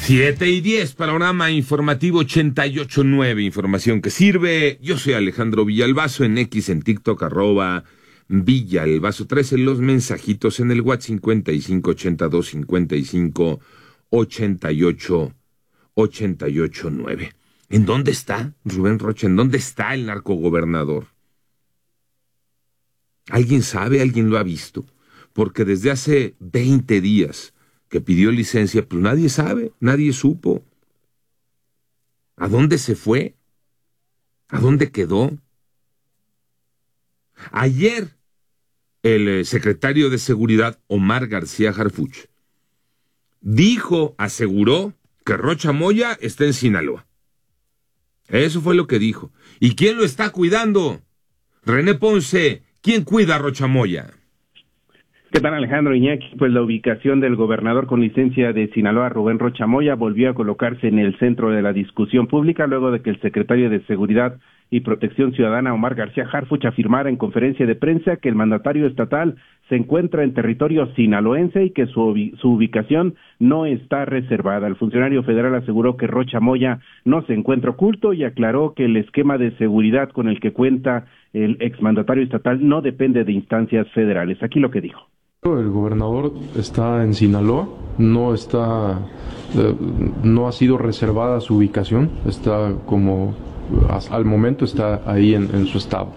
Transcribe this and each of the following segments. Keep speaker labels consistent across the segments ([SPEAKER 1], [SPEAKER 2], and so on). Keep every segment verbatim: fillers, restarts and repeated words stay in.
[SPEAKER 1] Siete y diez, panorama informativo ochenta y ocho punto nueve, información que sirve. Yo soy Alejandro Villalbazo, en X, en TikTok, arroba Villalbazo trece, los mensajitos en el WhatsApp cincuenta y cinco ochenta y dos cincuenta y cinco ochenta y ocho ochenta y ocho nueve. ¿En dónde está Rubén Rocha? ¿En dónde está el narcogobernador? ¿Alguien sabe? ¿Alguien lo ha visto? Porque desde hace veinte días que pidió licencia, pues nadie sabe, nadie supo. ¿A dónde se fue? ¿A dónde quedó? Ayer, el secretario de Seguridad, Omar García Harfuch, dijo, aseguró, que Rocha Moya está en Sinaloa. Eso fue lo que dijo. ¿Y quién lo está cuidando? René Ponce, ¿quién cuida a Rocha Moya?
[SPEAKER 2] ¿Qué tal, Alejandro Iñaki? Pues la ubicación del gobernador con licencia de Sinaloa, Rubén Rocha Moya, volvió a colocarse en el centro de la discusión pública luego de que el secretario de Seguridad y Protección Ciudadana, Omar García Harfuch, afirmara en conferencia de prensa que el mandatario estatal se encuentra en territorio sinaloense y que su, su ubicación no está reservada. El funcionario federal aseguró que Rocha Moya no se encuentra oculto y aclaró que el esquema de seguridad con el que cuenta el exmandatario estatal no depende de instancias federales. Aquí lo que dijo.
[SPEAKER 3] El gobernador está en Sinaloa, no está, eh, no ha sido reservada su ubicación, está como, al momento está ahí en, en su estado.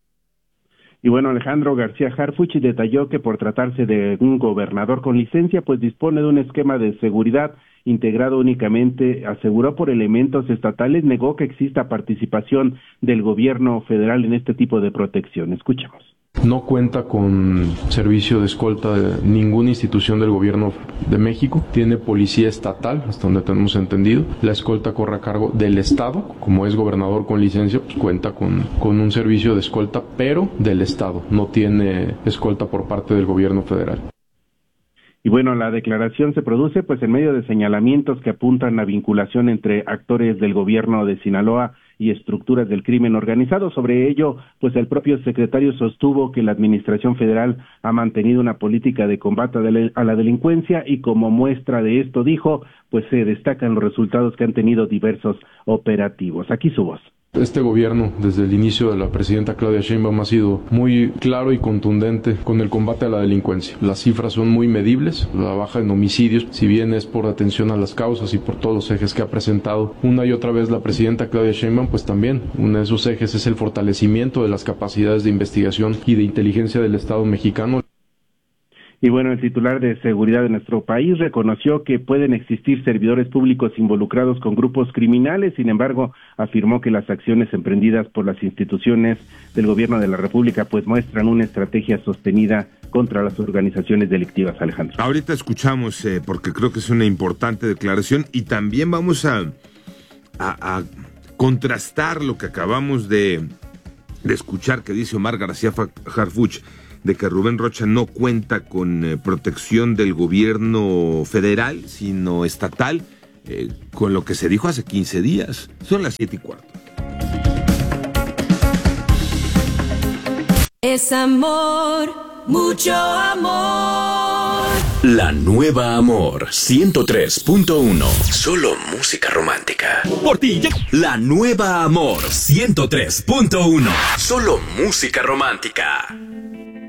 [SPEAKER 2] Y bueno, Alejandro García Harfuch detalló que por tratarse de un gobernador con licencia, pues dispone de un esquema de seguridad integrado únicamente, aseguró, por elementos estatales, negó que exista participación del gobierno federal en este tipo de protección. Escuchemos.
[SPEAKER 3] No cuenta con servicio de escolta de ninguna institución del gobierno de México. Tiene policía estatal, hasta donde tenemos entendido. La escolta corre a cargo del estado. Como es gobernador con licencia, pues cuenta con, con un servicio de escolta, pero del estado. No tiene escolta por parte del gobierno federal.
[SPEAKER 2] Y bueno, la declaración se produce pues en medio de señalamientos que apuntan a vinculación entre actores del gobierno de Sinaloa y estructuras del crimen organizado. Sobre ello, pues el propio secretario sostuvo que la administración federal ha mantenido una política de combate a la delincuencia y como muestra de esto, dijo, pues se destacan los resultados que han tenido diversos operativos. Aquí su voz.
[SPEAKER 3] Este gobierno, desde el inicio de la presidenta Claudia Sheinbaum, ha sido muy claro y contundente con el combate a la delincuencia. Las cifras son muy medibles, la baja en homicidios, si bien es por atención a las causas y por todos los ejes que ha presentado una y otra vez la presidenta Claudia Sheinbaum, pues también uno de esos ejes es el fortalecimiento de las capacidades de investigación y de inteligencia del Estado mexicano.
[SPEAKER 2] Y bueno, el titular de seguridad de nuestro país reconoció que pueden existir servidores públicos involucrados con grupos criminales, sin embargo, afirmó que las acciones emprendidas por las instituciones del gobierno de la República pues muestran una estrategia sostenida contra las organizaciones delictivas, Alejandro.
[SPEAKER 1] Ahorita escuchamos, eh, porque creo que es una importante declaración, y también vamos a, a, a contrastar lo que acabamos de, de escuchar que dice Omar García Harfuch, de que Rubén Rocha no cuenta con eh, protección del gobierno federal, sino estatal, eh, con lo que se dijo hace quince días. Son las siete y cuarto.
[SPEAKER 4] Es amor, mucho amor.
[SPEAKER 5] La nueva Amor ciento tres punto uno. Solo música romántica. Por ti, la nueva Amor ciento tres punto uno. Solo música romántica.